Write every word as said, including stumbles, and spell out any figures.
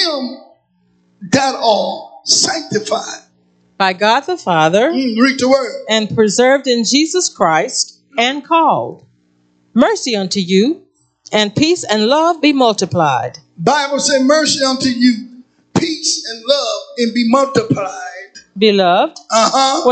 him that are sanctified by God the Father, mm, read the word, and preserved in Jesus Christ, and called. Mercy unto you, and peace and love be multiplied. Bible say mercy unto you, peace and love, and be multiplied. Beloved, Uh-huh.